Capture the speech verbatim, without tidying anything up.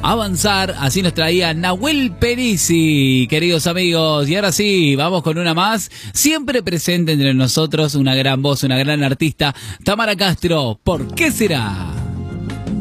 avanzar. Así nos traía Nahuel Penici, queridos amigos. Y ahora sí, vamos con una más. Siempre presente entre nosotros, una gran voz, una gran artista, Tamara Castro. ¿Por qué será?